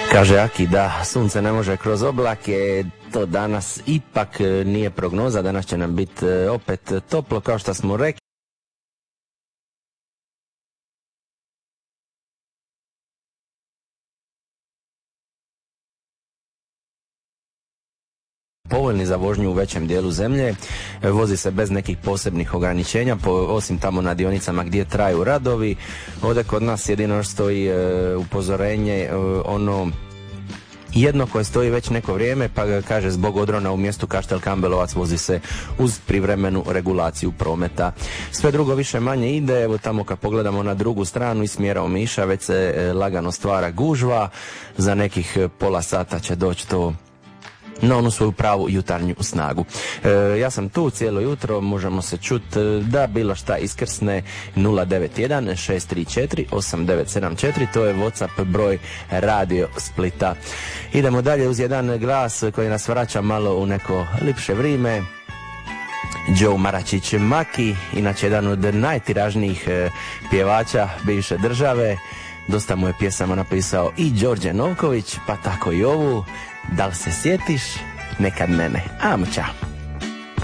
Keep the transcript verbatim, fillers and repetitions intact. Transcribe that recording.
Kaže Aki da sunce ne može kroz oblake, to danas ipak nije prognoza, danas će nam biti opet toplo kao što smo rekli. Povoljni za vožnju u većem dijelu zemlje, vozi se bez nekih posebnih ograničenja, po, osim tamo na dionicama gdje traju radovi. Ovdje kod nas jedino stoji e, upozorenje, e, ono jedno koje stoji već neko vrijeme, pa ga kaže zbog odrona u mjestu Kaštel Kambelovac vozi se uz privremenu regulaciju prometa. Sve drugo više manje ide, evo tamo kad pogledamo na drugu stranu iz smjera Omiša već se e, lagano stvara gužva, za nekih pola sata će doći to na onu svoju pravu jutarnju snagu. E, ja sam tu cijelo jutro, možemo se čuti da bilo šta iskrsne. Nula devet jedan šest tri četiri osam devet sedam četiri, to je WhatsApp broj Radio Splita. Idemo dalje uz jedan glas koji nas vraća malo u neko lipše vrijeme. Joe Maračić Maki, inače jedan od najtiražnijih pjevača bivše države. Dosta mu je pjesama napisao i Đorđe Novković, pa tako i ovu. Da li se sjetiš nekad mene? Amo, čao.